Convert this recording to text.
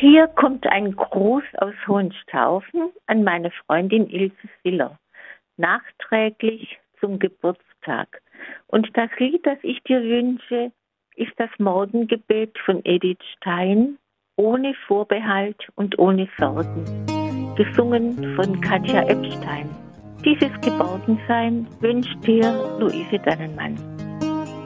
Hier kommt ein Gruß aus Hohenstaufen an meine Freundin Ilse Siller, nachträglich zum Geburtstag. Und das Lied, das ich dir wünsche, ist das Morgengebet von Edith Stein, ohne Vorbehalt und ohne Sorgen, gesungen von Katja Epstein. Dieses Geborgensein wünscht dir Luise Dannenmann.